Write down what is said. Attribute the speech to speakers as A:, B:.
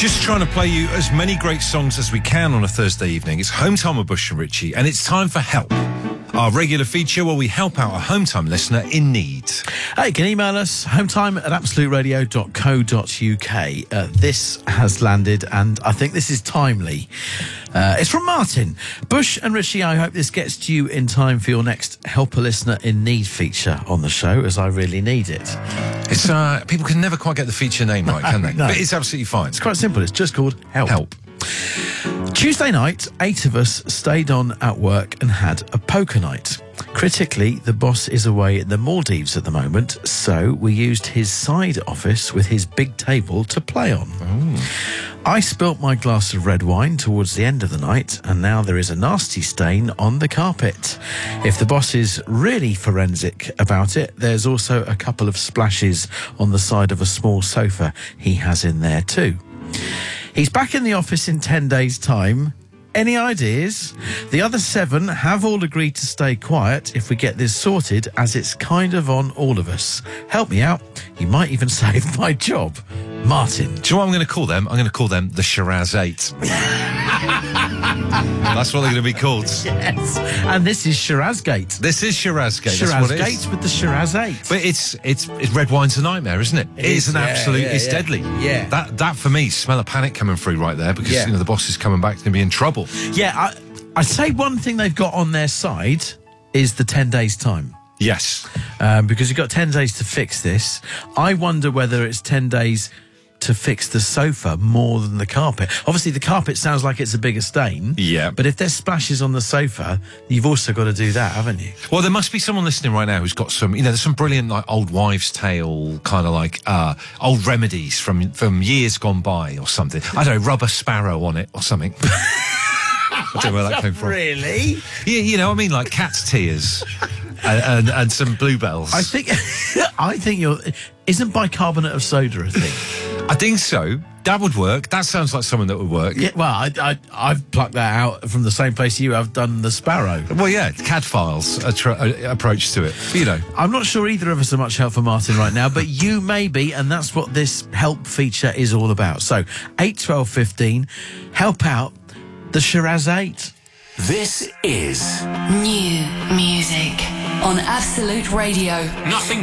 A: Just trying to play you as many great songs as we can on a Thursday evening. It's Home Time with Bush and Richie, and it's time for Help, our regular feature where we help out a Home Time listener in need.
B: Hey, you can email us, hometime@absoluteradio.co.uk. This has landed, and I think this is timely. It's from Martin. Bush and Richie, I hope this gets to you in time for your next Help a Listener in Need feature on the show, as I really need it.
A: It's people can never quite get the feature name right, can they?
B: No.
A: But it's absolutely fine.
B: It's quite simple. It's just called Help.
A: Help.
B: Tuesday night, 8 of us stayed on at work and had a poker night. Critically, the boss is away in the Maldives at the moment, so we used his side office with his big table to play on.
A: Ooh.
B: I spilt my glass of red wine towards the end of the night, and now there is a nasty stain on the carpet. If the boss is really forensic about it, there's also a couple of splashes on the side of a small sofa he has in there too. He's back in the office in 10 days' time. Any ideas? The other 7 have all agreed to stay quiet if we get this sorted, as it's kind of on all of us. Help me out. You might even save my job. Martin.
A: Do you know what I'm going to call them? I'm going to call them the Shiraz 8. That's what they're going to be called.
B: Yes. And this is Shirazgate.
A: This is Shirazgate. That's what it is.
B: Shirazgate with the Shiraz 8.
A: But it's red wine's a nightmare, isn't it?
B: It is,
A: an absolute. It's
B: yeah.
A: deadly.
B: Yeah.
A: That for me, smell of panic coming through right there, because
B: Yeah.
A: the boss is coming back to be in trouble.
B: Yeah, I'd say one thing they've got on their side is the 10 days' time.
A: Yes.
B: Because you've got 10 days to fix this. I wonder whether it's 10 days to fix the sofa more than the carpet. Obviously, the carpet sounds like it's a bigger stain.
A: Yeah.
B: But if there's splashes on the sofa, you've also got to do that, haven't you?
A: Well, there must be someone listening right now who's got some, there's some brilliant, like, old wives' tale, kind of like old remedies from years gone by or something. I don't know, rub a sparrow on it or something. I don't know where that came from.
B: Really?
A: Yeah, I mean, like cat's tears and some bluebells.
B: I think isn't bicarbonate of soda a thing?
A: I think so. That would work. That sounds like someone that would work.
B: Yeah, well, I've plucked that out from the same place you have done the sparrow.
A: Well, yeah, CAD files approach to it.
B: I'm not sure either of us are much help for Martin right now, but you may be, and that's what this help feature is all about. So, 8, 12, 15, help out the Shiraz 8.
C: This is
D: New music on Absolute Radio.
C: Nothing